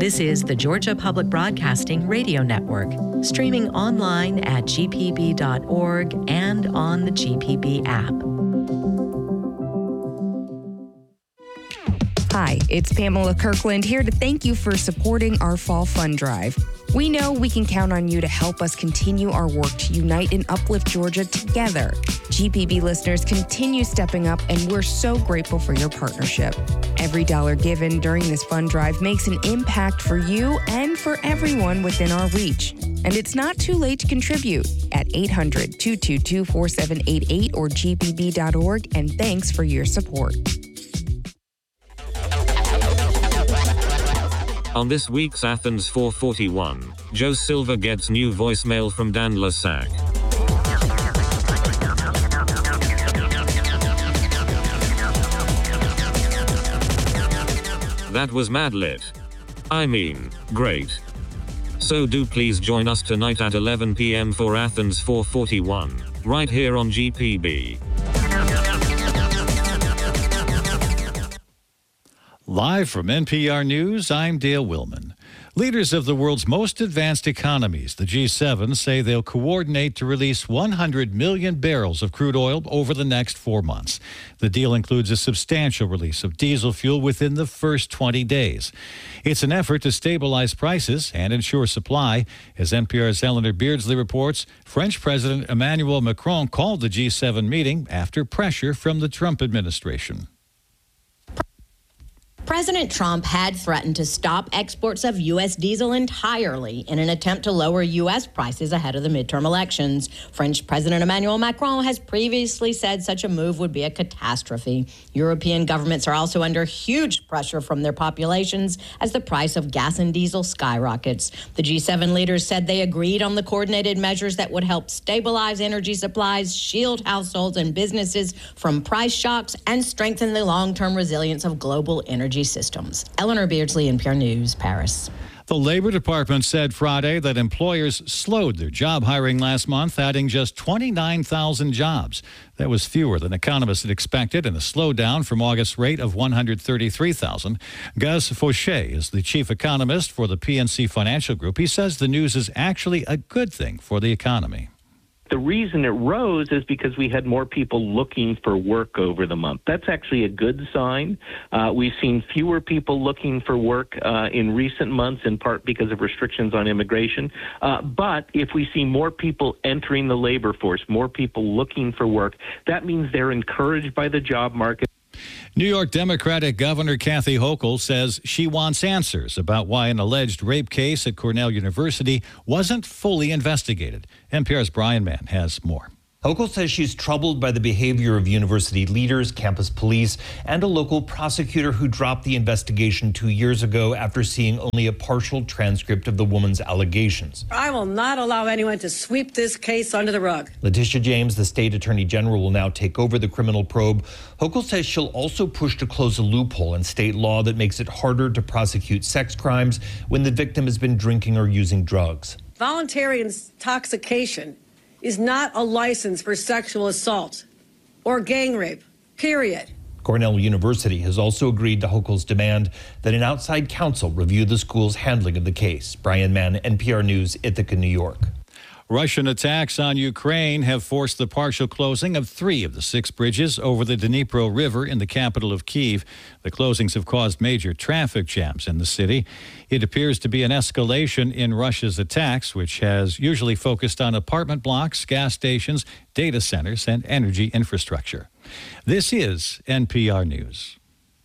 This is the Georgia Public Broadcasting Radio Network, streaming online at gpb.org and on the GPB app. Hi, it's Pamela Kirkland here to thank you for supporting our Fall Fund Drive. We know we can count on you to help us continue our work to unite and uplift Georgia together. GPB listeners continue stepping up, and we're so grateful for your partnership. Every dollar given during this fund drive makes an impact for you and for everyone within our reach. And it's not too late to contribute at 800-222-4788 or gpb.org, and thanks for your support. On this week's Athens 441, Joe Silva gets new voicemail from Dan Lasac. That was mad lit. I mean, great. So do please join us tonight at 11 p.m. for Athens 441, right here on GPB. Live from NPR News, I'm Dale Willman. Leaders of the world's most advanced economies, the G7, say they'll coordinate to release 100 million barrels of crude oil over the next 4 months. The deal includes a substantial release of diesel fuel within the first 20 days. It's an effort to stabilize prices and ensure supply. As NPR's Eleanor Beardsley reports, French President Emmanuel Macron called the G7 meeting after pressure from the Trump administration. President Trump had threatened to stop exports of U.S. diesel entirely in an attempt to lower U.S. prices ahead of the midterm elections. French President Emmanuel Macron has previously said such a move would be a catastrophe. European governments are also under huge pressure from their populations as the price of gas and diesel skyrockets. The G7 leaders said they agreed on the coordinated measures that would help stabilize energy supplies, shield households and businesses from price shocks, and strengthen the long-term resilience of global energy systems. Eleanor Beardsley, NPR News, Paris. The Labor Department said Friday that employers slowed their job hiring last month, adding just 29,000 jobs. That was fewer than economists had expected and a slowdown from August's rate of 133,000. Gus Fauché is the chief economist for the PNC Financial Group. He says the news is actually a good thing for the economy. The reason it rose is because we had more people looking for work over the month. That's actually a good sign. We've seen fewer people looking for work in recent months, in part because of restrictions on immigration. But if we see more people entering the labor force, more people looking for work, that means they're encouraged by the job market. New York Democratic Governor Kathy Hochul says she wants answers about why an alleged rape case at Cornell University wasn't fully investigated. NPR's Brian Mann has more. Hochul says she's troubled by the behavior of university leaders, campus police, and a local prosecutor who dropped the investigation 2 years ago after seeing only a partial transcript of the woman's allegations. I will not allow anyone to sweep this case under the rug. Letitia James, the state attorney general, will now take over the criminal probe. Hochul says she'll also push to close a loophole in state law that makes it harder to prosecute sex crimes when the victim has been drinking or using drugs. Voluntary intoxication is not a license for sexual assault or gang rape, period. Cornell University has also agreed to Hochul's demand that an outside counsel review the school's handling of the case. Brian Mann, NPR News, Ithaca, New York. Russian attacks on Ukraine have forced the partial closing of 3 of the 6 bridges over the Dnipro River in the capital of Kyiv. The closings have caused major traffic jams in the city. It appears to be an escalation in Russia's attacks, which has usually focused on apartment blocks, gas stations, data centers, and energy infrastructure. This is NPR News.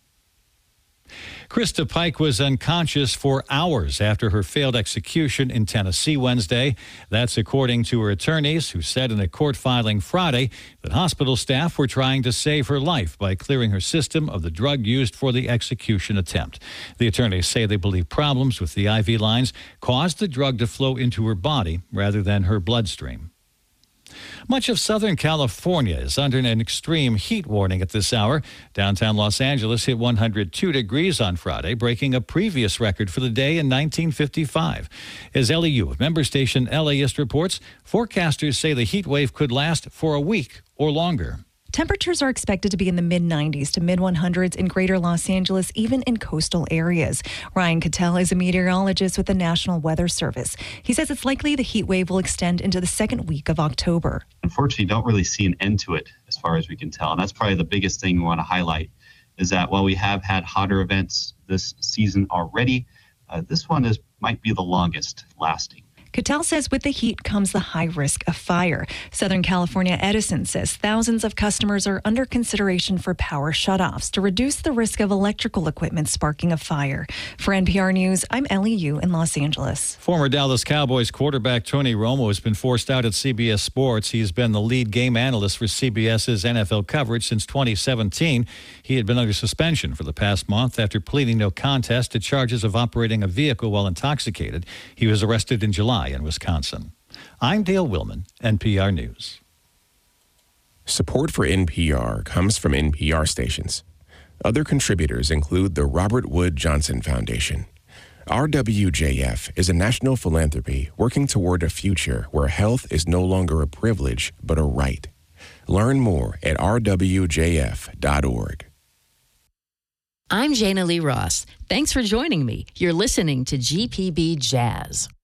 Krista Pike was unconscious for hours after her failed execution in Tennessee Wednesday. That's according to her attorneys, who said in a court filing Friday that hospital staff were trying to save her life by clearing her system of the drug used for the execution attempt. The attorneys say they believe problems with the IV lines caused the drug to flow into her body rather than her bloodstream. Much of Southern California is under an extreme heat warning at this hour. Downtown Los Angeles hit 102 degrees on Friday, breaking a previous record for the day in 1955. As LEU, member station LAist reports, forecasters say the heat wave could last for a week or longer. Temperatures are expected to be in the mid-90s to mid-100s in greater Los Angeles, even in coastal areas. Ryan Cattell is a meteorologist with the National Weather Service. He says it's likely the heat wave will extend into the second week of October. Unfortunately, don't really see an end to it as far as we can tell. And that's probably the biggest thing we want to highlight is that while we have had hotter events this season already, this one might be the longest lasting. Cattell says with the heat comes the high risk of fire. Southern California Edison says thousands of customers are under consideration for power shutoffs to reduce the risk of electrical equipment sparking a fire. For NPR News, I'm Ellie Yu in Los Angeles. Former Dallas Cowboys quarterback Tony Romo has been forced out at CBS Sports. He has been the lead game analyst for CBS's NFL coverage since 2017. He had been under suspension for the past month after pleading no contest to charges of operating a vehicle while intoxicated. He was arrested in July in Wisconsin. I'm Dale Willman, NPR News. Support for NPR comes from NPR stations. Other contributors include the Robert Wood Johnson Foundation. RWJF is a national philanthropy working toward a future where health is no longer a privilege but a right. Learn more at rwjf.org. I'm Jana Lee Ross. Thanks for joining me. You're listening to GPB Jazz.